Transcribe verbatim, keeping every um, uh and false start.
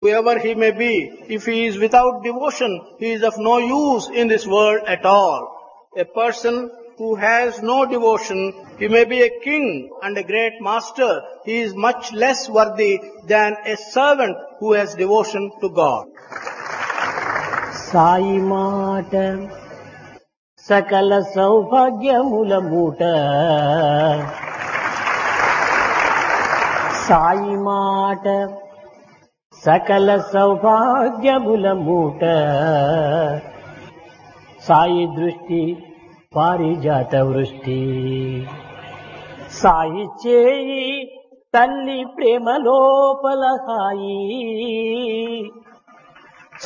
whoever he may be, if he is without devotion, he is of no use in this world at all. A person who has no devotion, he may be a king and a great master, he is much less worthy than a servant who has devotion to God. Sai మాట సకల సౌభాగ్యముల మూట, సాయి మాట సకల సౌభాగ్యముల మూట, సాయి దృష్టి పారిజాత వృష్టి, సాయి చేయి తల్లి ప్రేమ లోపల హాయి,